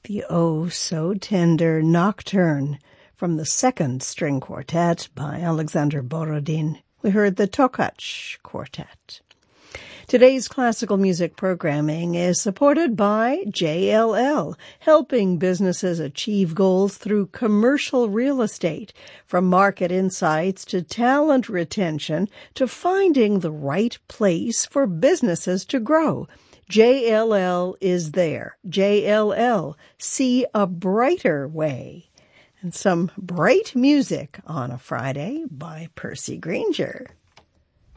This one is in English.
the oh so tender Nocturne from the second string quartet by Alexander Borodin. We heard the Tokach Quartet. Today's classical music programming is supported by JLL, helping businesses achieve goals through commercial real estate, from market insights to talent retention to finding the right place for businesses to grow. JLL is there. JLL, see a brighter way. And some bright music on a Friday by Percy Grainger.